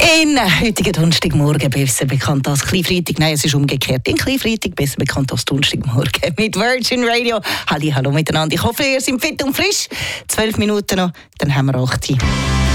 In heutigen Donnerstagmorgen, besser bekannt als Kleinfreitag, nein, es ist umgekehrt, in Kleinfreitag, besser bekannt als Donnerstagmorgen mit Virgin Radio. Hallo miteinander, ich hoffe, ihr seid fit und frisch. 12 Minuten noch, dann haben wir 8 Uhr.